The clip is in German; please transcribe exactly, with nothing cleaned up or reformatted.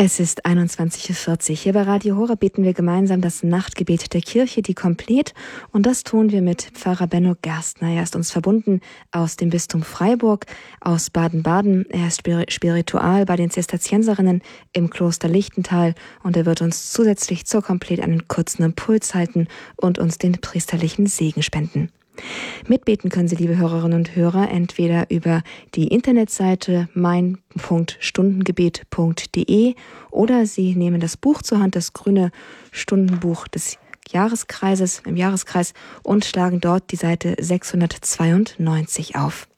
Es ist einundzwanzig Uhr vierzig. Hier bei Radio Horeb beten wir gemeinsam das Nachtgebet der Kirche, die Komplett. Und das tun wir mit Pfarrer Benno Gerstner. Er ist uns verbunden aus dem Bistum Freiburg, aus Baden-Baden. Er ist Spiritual bei den Zisterzienserinnen im Kloster Lichtental. Und er wird uns zusätzlich zur Komplett einen kurzen Impuls halten und uns den priesterlichen Segen spenden. Mitbeten können Sie, liebe Hörerinnen und Hörer, entweder über die Internetseite mein punkt stundengebet punkt de oder Sie nehmen das Buch zur Hand, das grüne Stundenbuch des Jahreskreises, im Jahreskreis, und schlagen dort die Seite sechshundertzweiundneunzig auf.